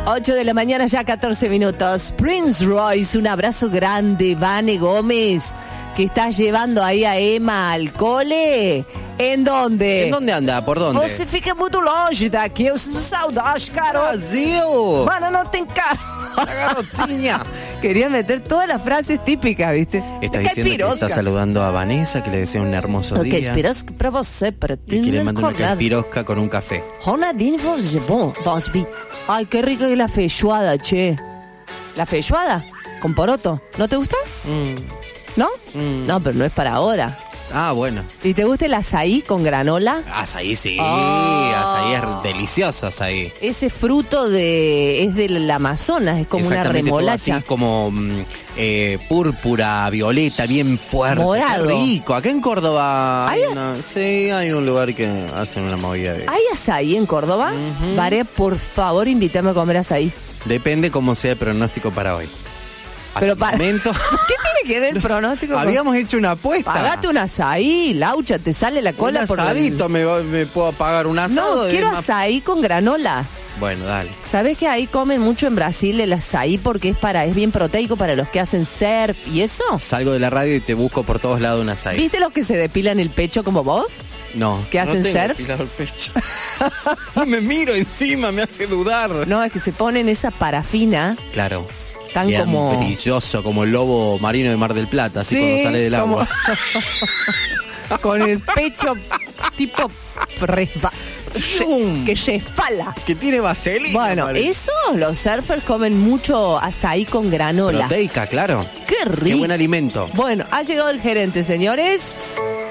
8 de la mañana, ya 14 minutos. Prince Royce, un abrazo grande. Vane Gómez, que está llevando ahí a Emma al cole. ¿En dónde? ¿En dónde anda? ¿Por dónde? Você fica muito longe daqui. Eu sinto saudade, cara. Brasil. Mano, no tem cara. La garotinha. Quería meter todas las frases típicas, ¿viste? Está diciendo que está saludando a Vanessa, que le desea un hermoso día. Caipirosca pra você, para ti. Y que le manda una caipirosca con un café. Ronaldinho, vos vi. Ay, qué rica que es la feijoada, che. ¿La feijoada? Con poroto. ¿No te gusta? ¿No? No, pero no es para ahora. Ah, bueno. ¿Y te gusta el azaí con granola? Azaí, sí. Oh. Azaí es delicioso, azaí. Ese fruto es del Amazonas, es como una remolacha. Así como púrpura, violeta, bien fuerte. Morado. Qué rico. Acá en Córdoba ¿Hay? sí, hay un lugar que hacen una movida de... ¿Hay azaí en Córdoba? Vare, por favor, invítame a comer azaí. Depende cómo sea el pronóstico para hoy. Pero para... momento... ¿Qué tiene que ver el pronóstico? Habíamos hecho una apuesta. Pagate un azaí, Laucha, te sale la cola un por asadito, me puedo pagar un asado. No, quiero azaí con granola. Bueno, dale. ¿Sabés que ahí comen mucho en Brasil el azaí porque es bien proteico para los que hacen surf y eso? Salgo de la radio y te busco por todos lados un azaí. ¿Viste los que se depilan el pecho como vos? No. ¿Que hacen no tengo surf? depilado el pecho. No me miro encima, me hace dudar. No, es que se ponen esa parafina. Claro. Tan queda como... brilloso, como el lobo marino de Mar del Plata, así cuando sale del agua. Con el pecho tipo que se fala. Que tiene vaselina. Bueno, parece. eso, los surfers comen mucho azaí con granola. Proteica, claro. Qué rico. Qué buen alimento. Bueno, ha llegado el gerente, señores.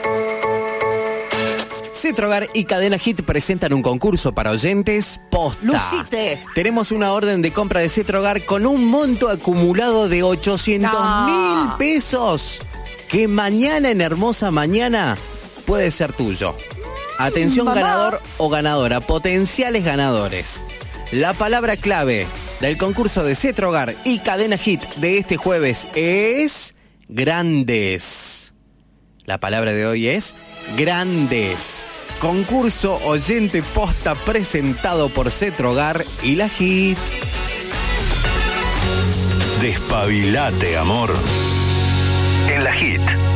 Cetrogar y Cadena Hit presentan un concurso para oyentes posta. Lucite. Tenemos una orden de compra de Cetrogar con un monto acumulado de 800.000 pesos que mañana, en hermosa mañana, puede ser tuyo. Atención, mamá. Ganador o ganadora, potenciales ganadores. La palabra clave del concurso de Cetrogar y Cadena Hit de este jueves es grandes. La palabra de hoy es grandes. Concurso oyente posta presentado por Cetrogar y la Hit. Despabilate, amor. En la Hit.